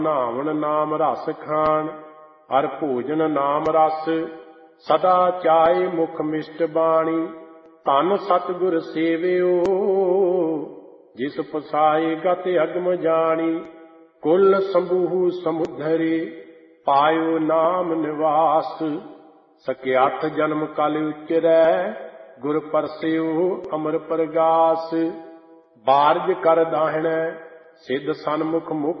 ਨਾਵਣ ਨਾਮ ਰਸ ਖਾਣ, ਹਰ ਭੋਜਨ ਨਾਮ ਰਸ, ਸਦਾ ਚਾਏ ਮੁਖ ਮਿਸ਼ਟ ਬਾਣੀ। ਧਨ ਸਤਿਗੁਰ ਸੇਵਿਓ, ਜਿਸ ਪਸਾਏ ਗਤ ਅਗਮ ਜਾਣੀ। ਕੁਲ ਸੰਭੂ ਸਮੁਦਰੇ, ਪਾਇਓ ਨਾਮ ਨਿਵਾਸ। ਸਕਿਆਠ ਜਨਮ ਕਲ ਉਚਰੈ, ਗੁਰ ਪਰਸਿਓ ਅਮਰ ਪ੍ਰਗਾਸ। ਬਾਰਜ ਕਰ ਦਾਹਿਣੈ, ਸਿੱਧ ਸਨਮੁਖ ਮੁਖ